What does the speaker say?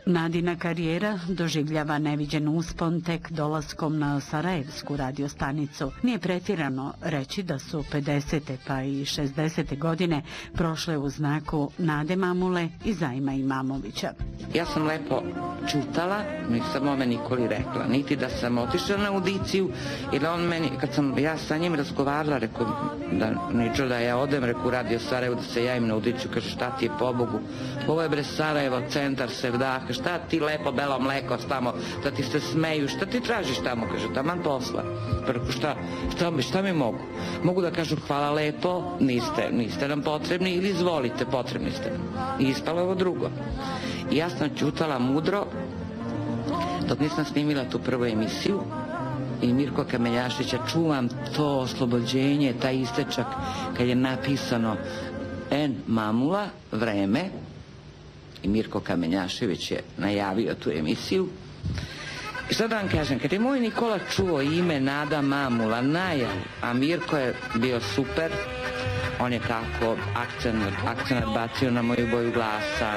Nadina karijera doživljava neviđen uspon tek dolaskom na sarajevsku radiostanicu. Nije pretjerano reći da su 50. pa i 60. godine prošle u znaku Nade Mamule i Zajma Imamovića. Ja sam lepo čutala, nisam ome Nikoli rekla, niti da sam otišla na audiciju i da on meni, kad sam ja sa njim razgovarala, rekao da ničo da ja odem, rekao Radio Sarajevo, da se javim na audiciju, kaže šta ti je pobogu, ovo je bre Sarajevo, centar Sevdaha, šta ti lepo belo mleko tamo, da ti se smeju, šta ti tražiš tamo, kaže, taman posla. Pa rekao, šta mi mogu? Mogu da kažu hvala lepo, niste nam potrebni ili izvolite, potrebni ste. I ispalo ovo drugo. I ja sam čutala mudro, dok nisam snimila tu prvu emisiju, i Mirko Kamenjašića, čuvam to oslobođenje, taj istečak, kad je napisano N. Mamula, vreme, i Mirko Kamenjašević je najavio tu emisiju. I sad da vam kažem, kad je moj Nikola čuo ime Nada Mamula, najavu, a Mirko je bio super, on je kako akcenat bacio na moju boju glasa,